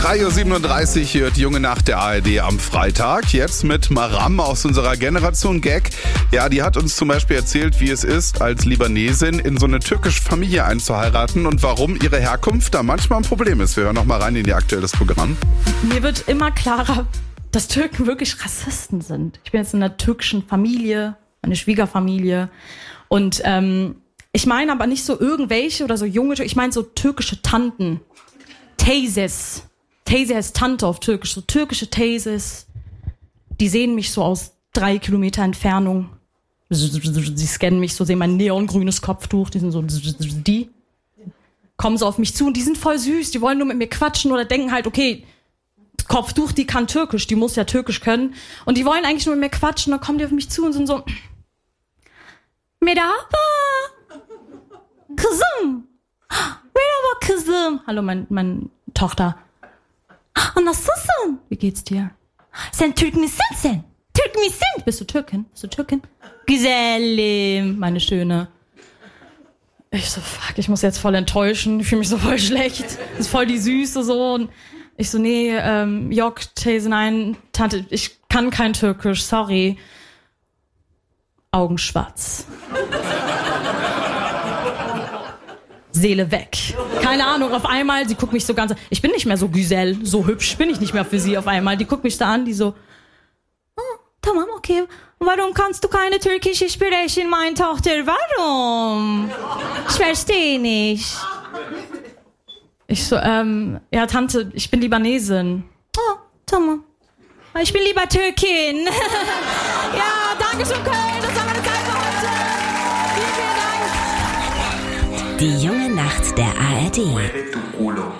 3:37 Uhr hört die Junge Nacht der ARD am Freitag. Jetzt mit Maram aus unserer Generation Gag. Ja, die hat uns zum Beispiel erzählt, wie es ist, als Libanesin in so eine türkische Familie einzuheiraten und warum ihre Herkunft da manchmal ein Problem ist. Wir hören noch mal rein in ihr aktuelles Programm. Mir wird immer klarer, dass Türken wirklich Rassisten sind. Ich bin jetzt in einer türkischen Familie, eine Schwiegerfamilie. Und ich meine aber nicht so irgendwelche oder so junge, ich meine so türkische Tanten. Teyzes. Teyze heißt Tante auf Türkisch. So türkische Teyzes. Die sehen mich so aus 3 Kilometer Entfernung. Sie scannen mich so, sehen mein neongrünes Kopftuch. Die sind so, die kommen so auf mich zu und die sind voll süß. Die wollen nur mit mir quatschen oder denken halt, okay, Kopftuch, die kann Türkisch, die muss ja Türkisch können. Und die wollen eigentlich nur mit mir quatschen. Dann kommen die auf mich zu und sind so, Merhaba, Kızım. Merhaba Kızım. Hallo, meine Tochter. Nasılsın? Wie geht's dir? Sen Türk misin? Türk misin? Bist du Türkin? Güzelim, meine Schöne. Ich so, fuck, ich muss jetzt voll enttäuschen. Ich fühle mich so voll schlecht. Das ist voll die Süße so. Und ich so, nee, Jok, Teyze, nein, Tante, ich kann kein Türkisch, sorry. Augen schwarz. Seele weg. Keine Ahnung, auf einmal, sie guckt mich so ganz, ich bin nicht mehr so Güzel, so hübsch bin ich nicht mehr für sie auf einmal. Die guckt mich da an, die so, oh, tamam, okay, warum kannst du keine türkische sprechen, meine Tochter, warum? Ich verstehe nicht. Ich so, ja, Tante, ich bin Libanesin. Oh, tamam. Ich bin lieber Türkin. Ja, danke schön, Köln, das war meine Zeit für heute. Vielen Dank. Die Junge Nacht der ARD.